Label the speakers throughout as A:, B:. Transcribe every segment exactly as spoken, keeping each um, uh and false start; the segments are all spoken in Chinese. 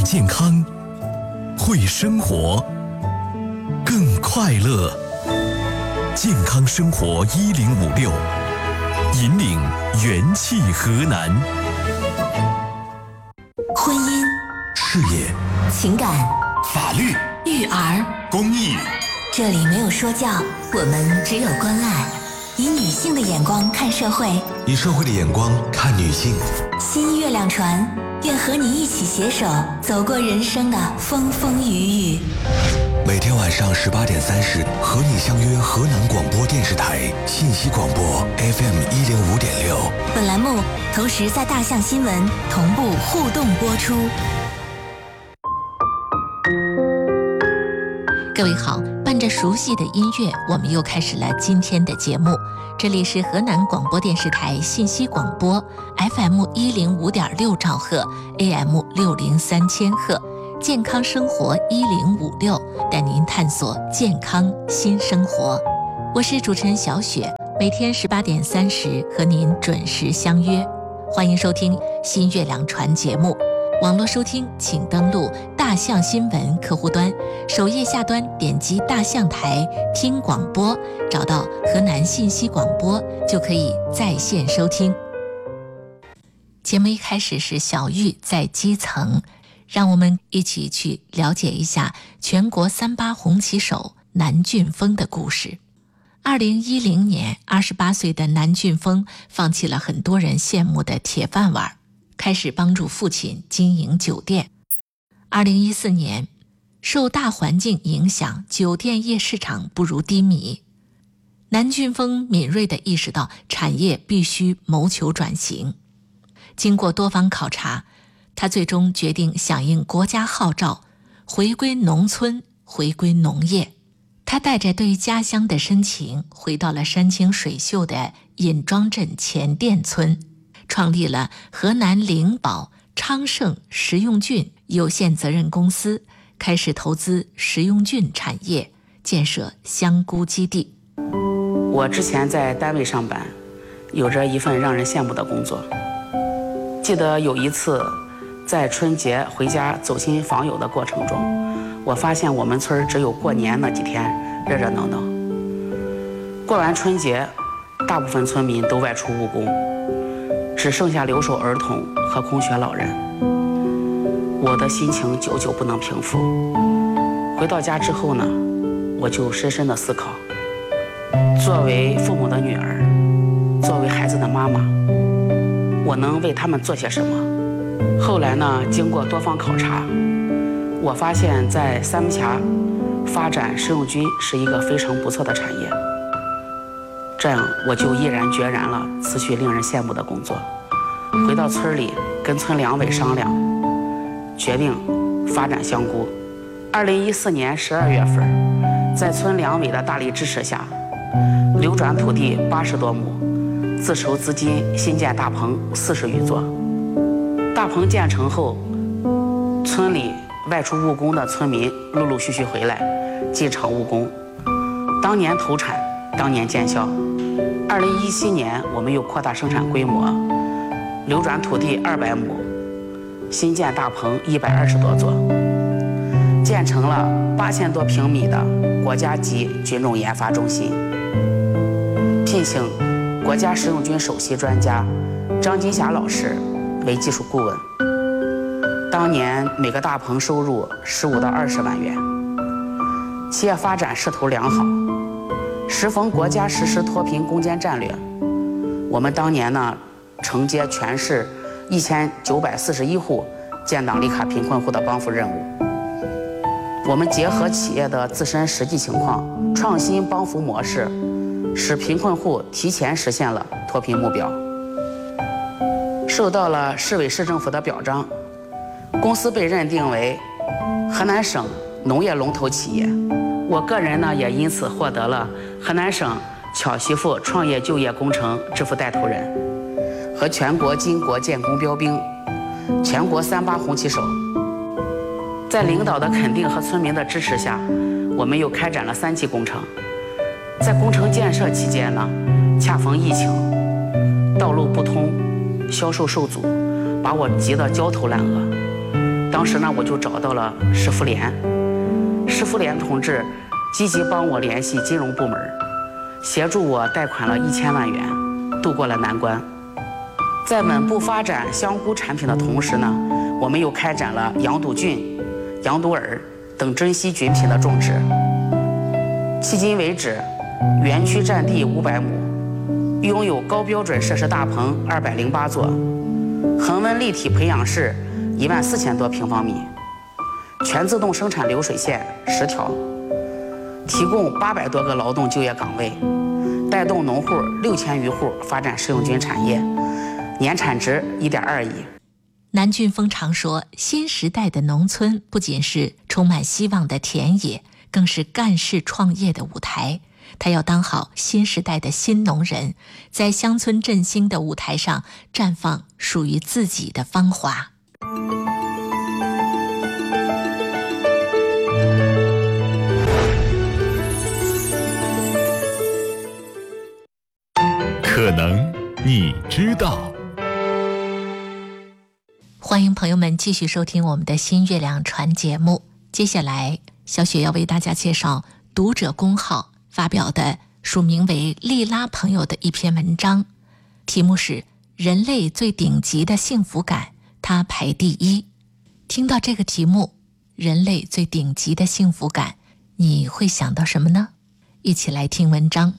A: 健康，会生活，更快乐。健康生活一零五六，引领元气河南。
B: 婚姻、
A: 事业、
B: 情感、
A: 法律、
B: 育儿、
A: 公益，
B: 这里没有说教，我们只有关爱。以女性的眼光看社会，
C: 以社会的眼光看女性。
B: 新月亮船愿和你一起携手走过人生的风风雨雨。
C: 每天晚上十八点三十，和你相约河南广播电视台信息广播 F M 一零五点六。
B: 本栏目同时在大象新闻同步互动播出。
D: 各位好，伴着熟悉的音乐，我们又开始了今天的节目。这里是河南广播电视台信息广播 F M 一零五点六兆赫 A M 六零三千赫，健康生活一零五六，带您探索健康新生活。我是主持人小雪，每天十八点三十和您准时相约。欢迎收听新月亮船节目。网络收听请登录大象新闻客户端，首页下端点击大象台听广播，找到河南信息广播就可以在线收听。节目一开始是小玉在基层，让我们一起去了解一下全国三八红旗手南俊峰的故事。二零一零年，二十八岁的南俊峰放弃了很多人羡慕的铁饭碗，开始帮助父亲经营酒店。二零一四年，受大环境影响，酒店业市场步入低迷。南俊峰敏锐地意识到产业必须谋求转型。经过多方考察，他最终决定响应国家号召，回归农村，回归农业。他带着对家乡的深情，回到了山清水秀的尹庄镇前店村，创立了河南灵宝昌盛食用菌有限责任公司，开始投资食用菌产业，建设香菇基地。
E: 我之前在单位上班，有着一份让人羡慕的工作。记得有一次在春节回家走亲访友的过程中，我发现我们村只有过年那几天热热闹闹。过完春节，大部分村民都外出务工，只剩下留守儿童和空穴老人。我的心情久久不能平复。回到家之后呢，我就深深的思考，作为父母的女儿，作为孩子的妈妈，我能为他们做些什么？后来呢，经过多方考察，我发现在三木峡发展食用菌是一个非常不错的产业。这样我就毅然决然了辞去令人羡慕的工作，回到村里跟村两委商量，决定发展香菇。二零一四年十二月份，在村两委的大力支持下，流转土地八十多亩，自筹资金新建大棚四十余座。大棚建成后，村里外出务工的村民陆陆续续回来进厂务工，当年投产，当年见效。二零一七年，我们又扩大生产规模，流转土地二百亩，新建大棚一百二十多座，建成了八千多平米的国家级菌种研发中心，聘请国家食用菌首席专家张金霞老师为技术顾问。当年每个大棚收入十五到二十万元，企业发展势头良好。时逢国家实施脱贫攻坚战略，我们当年呢承接全市一千九百四十一户建档立卡贫困户的帮扶任务。我们结合企业的自身实际情况，创新帮扶模式，使贫困户提前实现了脱贫目标。受到了市委市政府的表彰，公司被认定为河南省农业龙头企业。我个人呢也因此获得了河南省巧媳妇创业就业工程支付带头人和全国金国建工标兵、全国三八红旗手。在领导的肯定和村民的支持下，我们又开展了三期工程。在工程建设期间呢，恰逢疫情，道路不通，销售受阻，把我急得焦头烂额。 当时呢，我就找到了市妇联，市妇联同志积极帮我联系金融部门，协助我贷款了一千万元，度过了难关。在稳步发展香菇产品的同时呢，我们又开展了羊肚菌、羊肚耳等珍稀菌品的种植。迄今为止，园区占地五百亩，拥有高标准设施大棚二百零八座，恒温立体培养室一万四千多平方米，全自动生产流水线十条，提供八百多个劳动就业岗位，带动农户六千余户发展食用菌产业，年产值一点二亿。
D: 南俊峰常说，新时代的农村不仅是充满希望的田野，更是干事创业的舞台。他要当好新时代的新农人，在乡村振兴的舞台上绽放属于自己的芳华。
A: 可能你知道。
D: 欢迎朋友们继续收听我们的新月亮传节目。接下来，小雪要为大家介绍读者公号发表的署名为莉拉朋友的一篇文章，题目是《人类最顶级的幸福感》，它排第一。听到这个题目，人类最顶级的幸福感，你会想到什么呢？一起来听文章。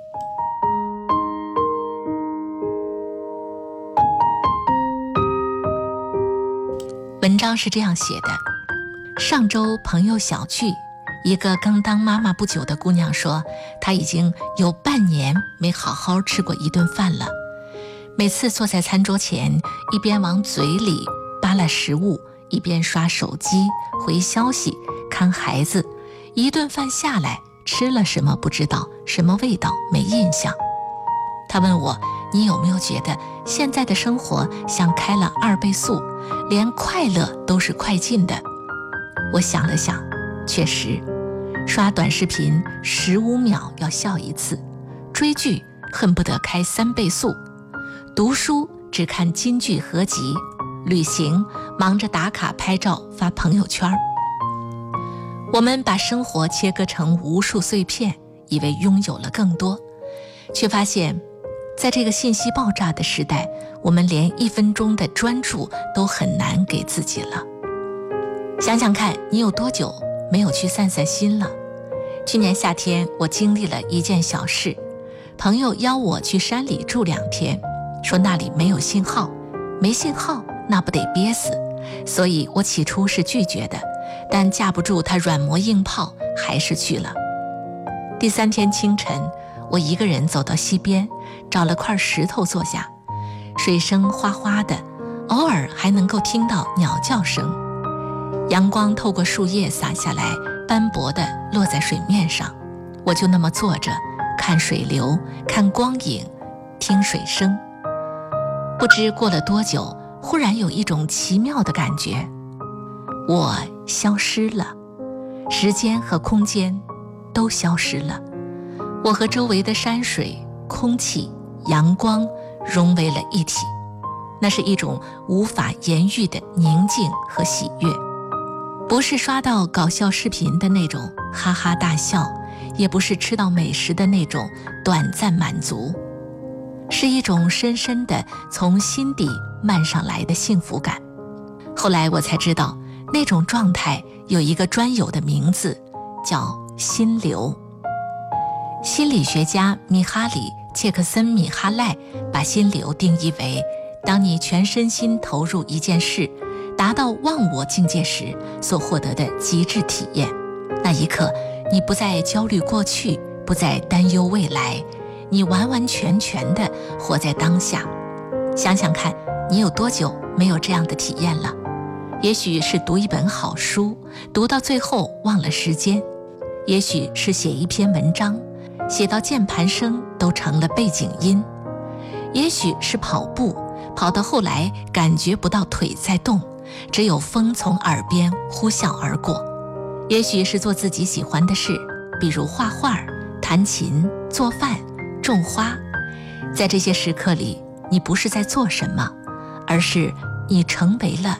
D: 文章是这样写的：上周朋友小聚，一个刚当妈妈不久的姑娘说，她已经有半年没好好吃过一顿饭了。每次坐在餐桌前，一边往嘴里扒拉食物，一边刷手机、回消息、看孩子，一顿饭下来，吃了什么不知道，什么味道没印象。她问我，你有没有觉得现在的生活像开了二倍速，连快乐都是快进的？我想了想，确实，刷短视频十五秒要笑一次，追剧恨不得开三倍速，读书只看金句合集，旅行忙着打卡拍照发朋友圈。我们把生活切割成无数碎片，以为拥有了更多，却发现在这个信息爆炸的时代，我们连一分钟的专注都很难给自己了。想想看，你有多久没有去散散心了？去年夏天，我经历了一件小事，朋友邀我去山里住两天，说那里没有信号，没信号那不得憋死，所以我起初是拒绝的，但架不住他软磨硬泡，还是去了。第三天清晨，我一个人走到溪边，找了块石头坐下，水声哗哗的，偶尔还能够听到鸟叫声。阳光透过树叶洒下来，斑驳地落在水面上，我就那么坐着，看水流，看光影，听水声。不知过了多久，忽然有一种奇妙的感觉，我消失了，时间和空间都消失了，我和周围的山水、空气、阳光融为了一体，那是一种无法言喻的宁静和喜悦。不是刷到搞笑视频的那种哈哈大笑，也不是吃到美食的那种短暂满足，是一种深深的从心底漫上来的幸福感。后来我才知道，那种状态有一个专有的名字，叫心流。心理学家米哈里·切克森米哈赖把心流定义为，当你全身心投入一件事，达到忘我境界时所获得的极致体验。那一刻，你不再焦虑过去，不再担忧未来，你完完全全地活在当下。想想看，你有多久没有这样的体验了？也许是读一本好书，读到最后忘了时间；也许是写一篇文章，写到键盘声都成了背景音；也许是跑步，跑到后来感觉不到腿在动，只有风从耳边呼啸而过；也许是做自己喜欢的事，比如画画、弹琴、做饭、种花。在这些时刻里，你不是在做什么，而是你成为了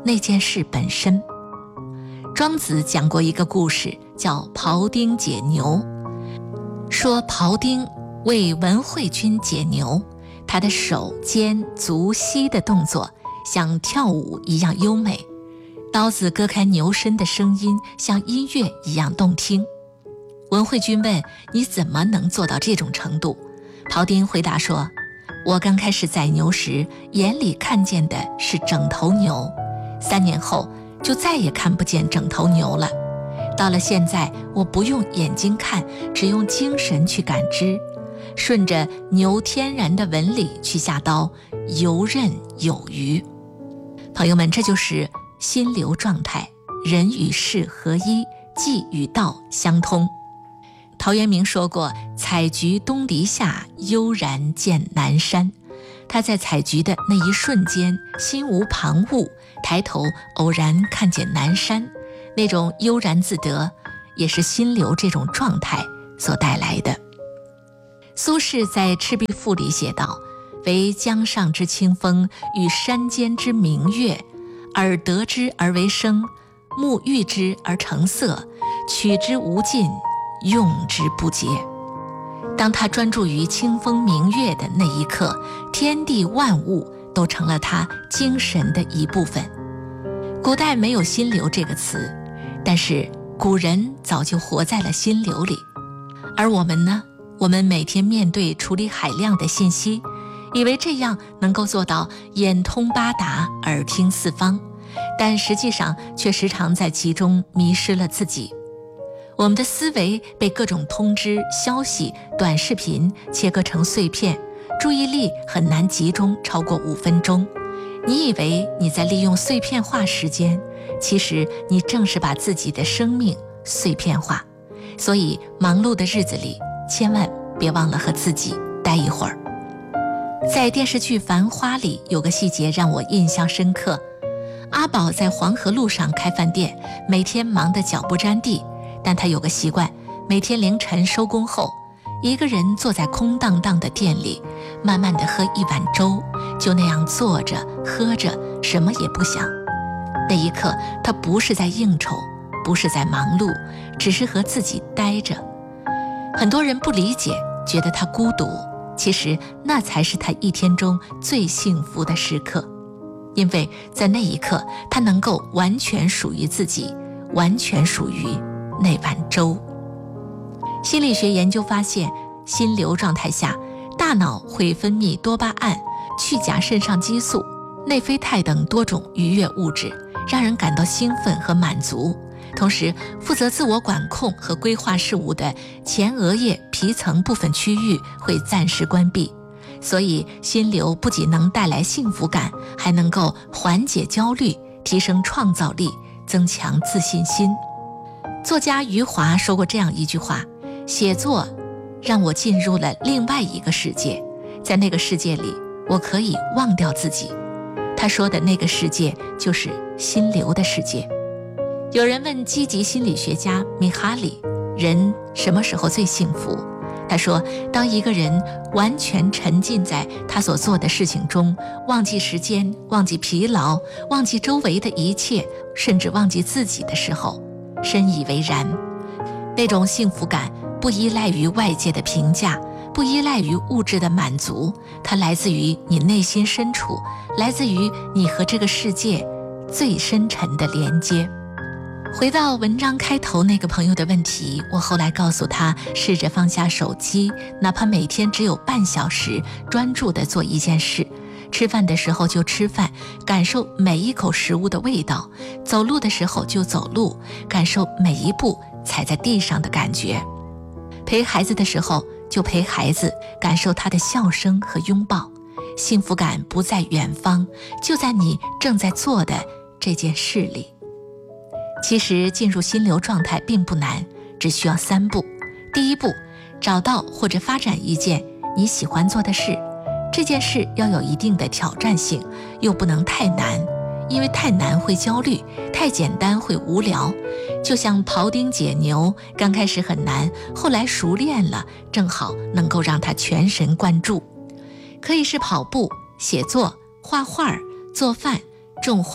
D: 那件事本身。庄子讲过一个故事，叫庖丁解牛。说庖丁为文惠君解牛，他的手肩足膝的动作像跳舞一样优美，刀子割开牛身的声音像音乐一样动听。文惠君问，你怎么能做到这种程度？庖丁回答说，我刚开始宰牛时眼里看见的是整头牛，三年后就再也看不见整头牛了。到了现在，我不用眼睛看，只用精神去感知，顺着牛天然的纹理去下刀，游刃有余。朋友们，这就是心流状态，人与事合一，技与道相通。陶渊明说过，采菊东篱下，悠然见南山。他在采菊的那一瞬间，心无旁骛，抬头偶然看见南山，那种悠然自得，也是心流这种状态所带来的。苏轼在《赤壁赋》里写道，惟江上之清风，与山间之明月，耳得之而为声，目遇之而成色，取之无尽，用之不竭。当他专注于清风明月的那一刻，天地万物都成了他精神的一部分。古代没有心流这个词，但是古人早就活在了心流里。而我们呢，我们每天面对处理海量的信息，以为这样能够做到眼通八达，耳听四方，但实际上却时常在其中迷失了自己。我们的思维被各种通知、消息、短视频切割成碎片，注意力很难集中超过五分钟。你以为你在利用碎片化时间，其实你正是把自己的生命碎片化。所以忙碌的日子里，千万别忘了和自己待一会儿。在电视剧《繁花》里有个细节让我印象深刻，阿宝在黄河路上开饭店，每天忙得脚不沾地，但他有个习惯，每天凌晨收工后，一个人坐在空荡荡的店里，慢慢地喝一碗粥，就那样坐着喝着，什么也不想。那一刻，他不是在应酬，不是在忙碌，只是和自己待着。很多人不理解，觉得他孤独，其实那才是他一天中最幸福的时刻。因为在那一刻，他能够完全属于自己，完全属于那碗粥。心理学研究发现，心流状态下，大脑会分泌多巴胺、去甲肾上激素、内啡肽等多种愉悦物质，让人感到兴奋和满足。同时，负责自我管控和规划事务的前额叶皮层部分区域会暂时关闭。所以，心流不仅能带来幸福感，还能够缓解焦虑，提升创造力，增强自信心。作家余华说过这样一句话，写作让我进入了另外一个世界，在那个世界里，我可以忘掉自己。他说的那个世界就是心流的世界。有人问积极心理学家米哈里，人什么时候最幸福？他说，当一个人完全沉浸在他所做的事情中，忘记时间，忘记疲劳，忘记周围的一切，甚至忘记自己的时候，深以为然。那种幸福感不依赖于外界的评价，不依赖于物质的满足，它来自于你内心深处，来自于你和这个世界最深沉的连接。回到文章开头那个朋友的问题，我后来告诉他，试着放下手机，哪怕每天只有半小时，专注地做一件事。吃饭的时候就吃饭，感受每一口食物的味道；走路的时候就走路，感受每一步踩在地上的感觉；陪孩子的时候就陪孩子，感受他的笑声和拥抱。幸福感不在远方，就在你正在做的这件事里。其实进入心流状态并不难，只需要三步。第一步，找到或者发展一件你喜欢做的事，这件事要有一定的挑战性，又不能太难，因为太难会焦虑，太简单会无聊。就像庖丁解牛，刚开始很难，后来熟练了，正好能够让他全神贯注。可以是跑步、写作、画画、做饭、种花、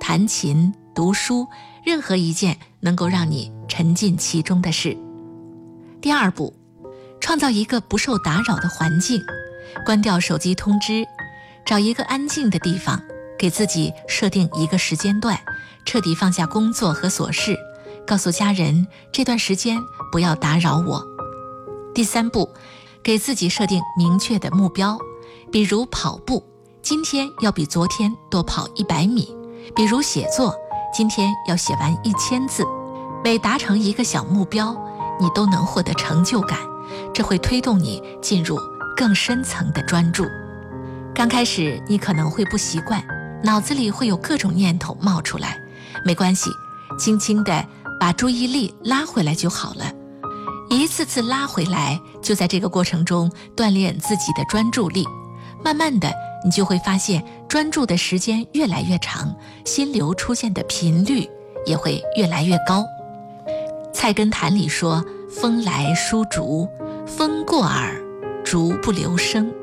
D: 弹琴、读书，任何一件能够让你沉浸其中的事。第二步，创造一个不受打扰的环境，关掉手机通知，找一个安静的地方，给自己设定一个时间段，彻底放下工作和琐事，告诉家人这段时间不要打扰我。第三步，给自己设定明确的目标，比如跑步，今天要比昨天多跑一百米；比如写作，今天要写完一千字。每达成一个小目标，你都能获得成就感，这会推动你进入更深层的专注。刚开始你可能会不习惯，脑子里会有各种念头冒出来，没关系，轻轻地把注意力拉回来就好了。一次次拉回来，就在这个过程中锻炼自己的专注力。慢慢的，你就会发现专注的时间越来越长，心流出现的频率也会越来越高。菜根谭里说，风来疏竹，风过耳，竹不留声。